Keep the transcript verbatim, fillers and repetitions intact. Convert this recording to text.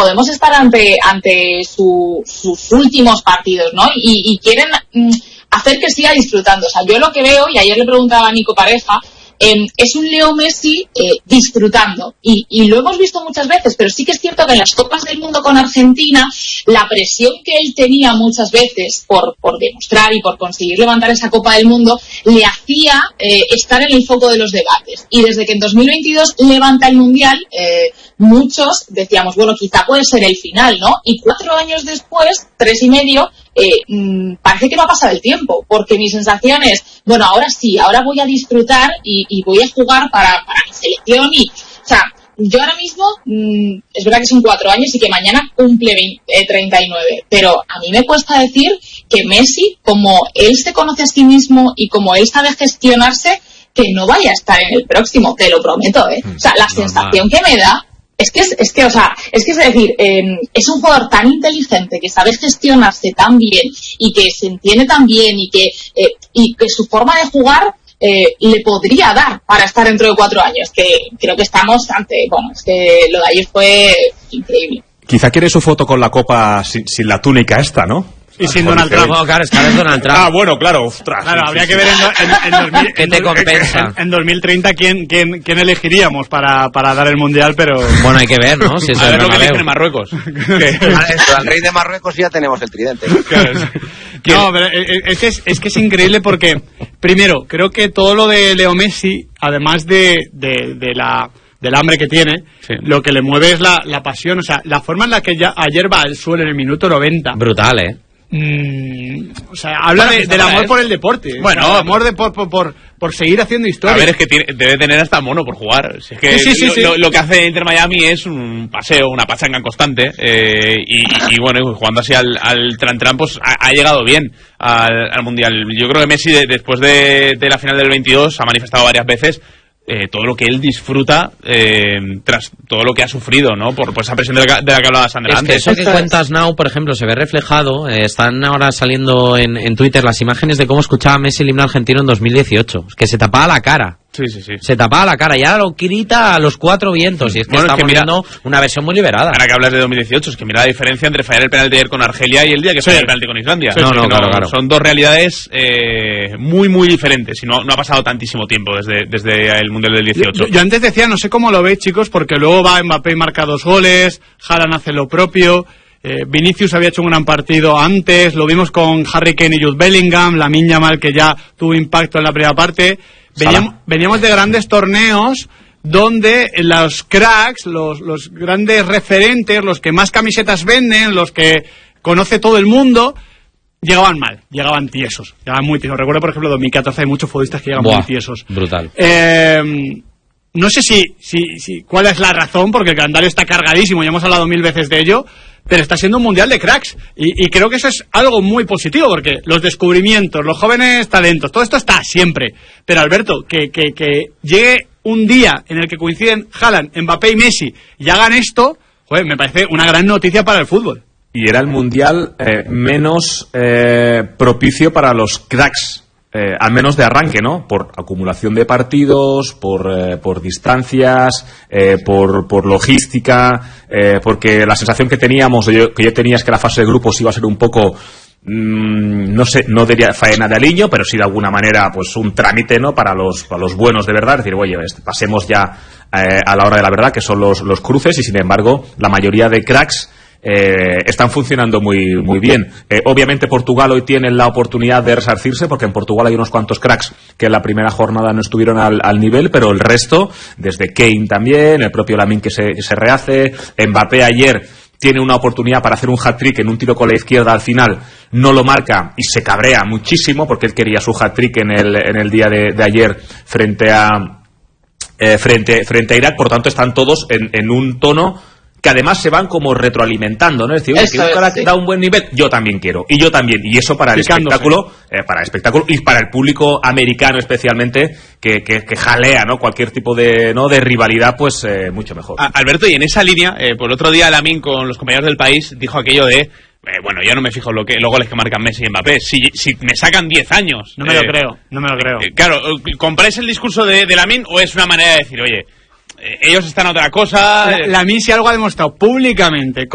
podemos estar ante ante su, sus últimos partidos, ¿no? Y, y quieren mm, hacer que siga disfrutando. O sea, yo lo que veo, y ayer le preguntaba a Nico Pareja, eh, es un Leo Messi eh, disfrutando. Y, y lo hemos visto muchas veces, pero sí que es cierto que en las Copas del Mundo con Argentina, la presión que él tenía muchas veces por, por demostrar y por conseguir levantar esa Copa del Mundo, le hacía eh, estar en el foco de los debates. Y desde que en dos mil veintidós levanta el Mundial, eh, muchos decíamos, bueno, quizá puede ser el final, ¿no? Y cuatro años después, tres y medio, eh, mmm, parece que no ha pasado el tiempo, porque mi sensación es, bueno, ahora sí, ahora voy a disfrutar y, y voy a jugar para, para mi selección y, o sea, yo ahora mismo, mmm, es verdad que son cuatro años y que mañana cumple veinte, eh, treinta y nueve, pero a mí me cuesta decir que Messi, como él se conoce a sí mismo y como él sabe gestionarse, que no vaya a estar en el próximo, te lo prometo, ¿eh? O sea, la sensación que me da es que, es, es que, o sea, es que es decir, eh, es un jugador tan inteligente que sabe gestionarse tan bien y que se entiende tan bien y que, eh, y que su forma de jugar eh, le podría dar para estar dentro de cuatro años, que creo que estamos ante, bueno, es que lo de ayer fue increíble. Quizá quiere su foto con la copa sin, sin la túnica esta, ¿no? Y sin Donald Trump. No, claro, es que ahora es Donald Trump. Ah, bueno, claro, ostras. Claro, sí, habría sí, que sí. ver en, en, en, dos mil, ¿Qué te compensa? En, en dos mil treinta quién, quién, quién elegiríamos para, para dar el Mundial, pero... Bueno, hay que ver, ¿no? Si es a ver el lo que Bernabéu. dicen en Marruecos. Al rey de Marruecos ya tenemos el tridente. Claro, no, pero es que es, es que es increíble porque, primero, creo que todo lo de Leo Messi, además de, de, de la... del hambre que tiene, sí. Lo que le mueve es la, la pasión, o sea, la forma en la que ya, ayer va al suelo en el minuto noventa. Brutal, ¿eh? Mm, o sea, habla bueno, de, del amor es. por el deporte. Bueno, o sea, el amor de, por, por, por, por seguir haciendo historia. A ver, es que tiene, debe tener hasta mono por jugar. Si es que sí, sí, lo, sí. Lo, lo que hace Inter Miami es un paseo, una pachanga constante. Eh, y, y bueno, jugando así al, al tran tran, pues ha, ha llegado bien al, al Mundial. Yo creo que Messi, de, después de, de la final del veintidós, ha manifestado varias veces Eh, todo lo que él disfruta eh, tras todo lo que ha sufrido, ¿no? Por, por esa presión de la, de la que hablaba Sandra es antes. Que eso que cuentas, Now, por ejemplo, se ve reflejado. Eh, están ahora saliendo en, en Twitter las imágenes de cómo escuchaba Messi el himno argentino en dos mil dieciocho. Es que se tapaba la cara. Sí, sí, sí. Se tapaba la cara y ahora lo grita a los cuatro vientos. Y es que bueno, estamos es que mira, viendo una versión muy liberada. Ahora que hablas de dos mil dieciocho, es que mira la diferencia entre fallar el penalti ayer con Argelia y el día que sí. falla el penalti con Islandia. Sí, no, no, no, claro, claro. Son dos realidades eh, muy, muy diferentes. Y no, no ha pasado tantísimo tiempo desde, desde el Mundial del dieciocho. Yo, yo antes decía, no sé cómo lo veis, chicos, porque luego va Mbappé y marca dos goles, Haaland hace lo propio. Eh, Vinicius había hecho un gran partido antes, lo vimos con Harry Kane y Jude Bellingham, Lamine Yamal que ya tuvo impacto en la primera parte. Veníamos, veníamos de grandes torneos donde los cracks, los, los grandes referentes, los que más camisetas venden, los que conoce todo el mundo, llegaban mal, llegaban tiesos, llegaban muy tiesos. Recuerdo, por ejemplo, dos mil catorce hay muchos futbolistas que llegan Buah, muy tiesos. Brutal. Eh, no sé si, si, si cuál es la razón, porque el calendario está cargadísimo, ya hemos hablado mil veces de ello, pero está siendo un mundial de cracks y, y creo que eso es algo muy positivo porque los descubrimientos, los jóvenes talentos, todo esto está siempre, pero Alberto, que, que, que llegue un día en el que coinciden Haaland, Mbappé y Messi y hagan esto, joder, me parece una gran noticia para el fútbol. Y era el mundial eh, menos eh, propicio para los cracks. Eh, al menos de arranque, ¿no? Por acumulación de partidos, por, eh, por distancias, eh, por, por logística, eh, porque la sensación que teníamos, yo, que yo tenía es que la fase de grupos iba a ser un poco, mmm, no sé, no diría faena de aliño, pero sí de alguna manera, pues un trámite, ¿no? Para los, para los buenos de verdad, es decir, oye, pasemos ya eh, a la hora de la verdad, que son los, los cruces, y sin embargo, la mayoría de cracks Eh, están funcionando muy muy bien. Eh, obviamente Portugal hoy tiene la oportunidad de resarcirse porque en Portugal hay unos cuantos cracks que en la primera jornada no estuvieron al, al nivel, pero el resto, desde Kane también, el propio Lamine que se, que se rehace, Mbappé ayer tiene una oportunidad para hacer un hat-trick en un tiro con la izquierda al final, no lo marca y se cabrea muchísimo porque él quería su hat-trick en el, en el día de, de ayer frente a eh, frente, frente a Irak. Por tanto están todos en, en un tono que además se van como retroalimentando, ¿no? Es decir, oye, que un cara que da un buen nivel, yo también quiero, y yo también, y eso para el Picándose. espectáculo, eh, para el espectáculo y para el público americano especialmente, que, que, que jalea, ¿no? Cualquier tipo de, ¿no? de rivalidad, pues eh, mucho mejor. A, Alberto, y en esa línea, eh, por otro día Lamine con los compañeros del País dijo aquello de Eh, bueno, yo no me fijo en lo que, los goles que marcan Messi y Mbappé. Si, si me sacan diez años... No me eh, lo creo, no me lo creo. Eh, claro, ¿compráis el discurso de, de Lamine o es una manera de decir, oye, eh, ellos están a otra cosa? La, Lamine, si algo ha demostrado públicamente